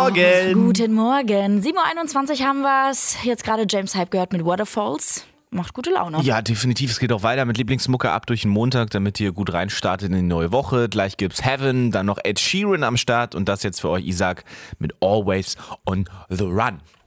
Morgen. Guten Morgen. 7.21 Uhr haben wir es. Jetzt gerade James Hype gehört mit Waterfalls. Macht gute Laune. Ja, definitiv. Es geht auch weiter mit Lieblingsmucke ab durch den Montag, damit ihr gut reinstartet in die neue Woche. Gleich gibt's Heaven, dann noch Ed Sheeran am Start und das jetzt für euch Isaac mit Always on the Run.